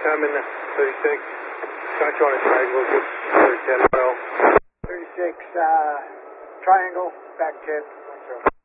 I'm in the 36. Got you on a triangle, just 10 well. 36, triangle, back tip.